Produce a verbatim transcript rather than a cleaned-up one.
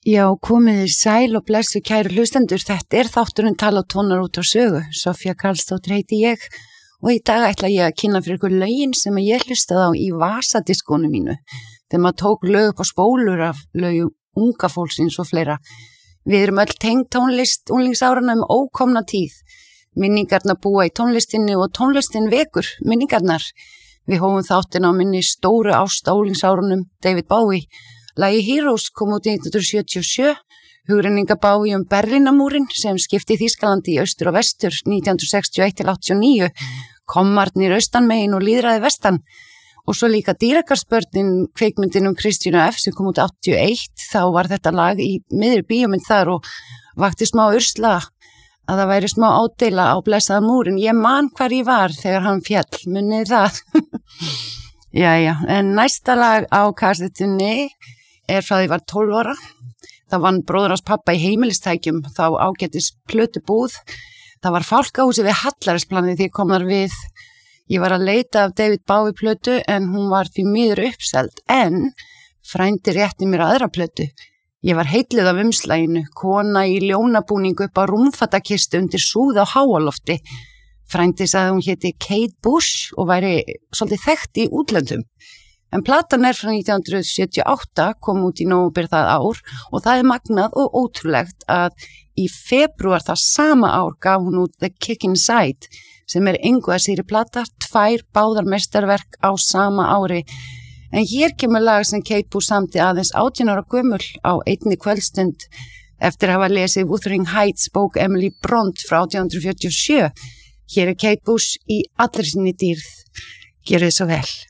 Já, komið þið sæl og blessu kæru hlustendur, þetta er þátturinn Tala og tónar út á sögu. Sofía Karlsdóttir heiti ég og í dag ætla ég að kynna fyrir ykkur lögin sem ég hlustaði á í vasadiskónu mínu. Þegar maður tók lög upp á spólur af lögum unga fólksins og fleira. Við erum öll tengd tónlist unglingsárana um ókomna tíð. Minningarnar búa í tónlistinni og tónlistin vekur minningarnar. Við hófum þáttin á minni stóru ást á unglingsárunum David Bowie. Lagi Heroes kom út í nítján hundruð sjötíu og sjö, hugrenningar Bowie um Berlínarmúrinn sem skipti Þýskalandi í austur og vestur nítján hundruð sextíu og eitt til áttatíu og níu, kommarnir austanmegin og lýðræði vestan og svo líka Dýrakarsbörnin kveikmyndin um Kristínu F sem kom út áttatíu og eitt, þá var þetta lag í miðri bíómynd þar og vakti smá ursla að það væri smá ádeila á blessaða múrin. Ég man hvar ég var þegar hann fjall, munið það. Jæja, en næsta lag á kassettunni er frá því ég var tólf ára. Það vann bróður hans pappa í heimilistækjum, þá ágætis plötubúð. Það var fálkahúsi við Hallarinsplanið því ég kom þar við. Ég var að leita af David Bowie plötu en hún var því miður uppseld. En frændi rétti mér aðra plötu. Ég var heilluð af umslaginu, kona í ljónabúningu upp á rúmfattakistu undir súð á háalofti. Frændi sagði hún héti Kate Bush og væri svolítið þekkt í útlöndum. En platan er frá nítján hundruð sjötíu og átta, kom út í nóvember það ár og það er magnað og ótrúlegt að í febrúar það sama ár gaf hún út The Kick Inside sem er engu að síri plata, tvær báðar meistarverk á sama ári. En hér kemur lag sem Kate Bush samti aðeins átján ára gömul á einni kvöldstund eftir að hafa lesið Wuthering Heights bók Emily Bront frá átján hundruð fjörutíu og sjö. Hér er Kate Bush í allri sinni dýrð. Gjörið svo vel.